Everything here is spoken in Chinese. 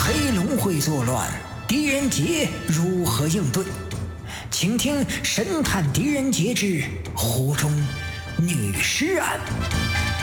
黑龙会作乱，狄仁杰如何应对？请听《神探狄仁杰之湖中女尸案》。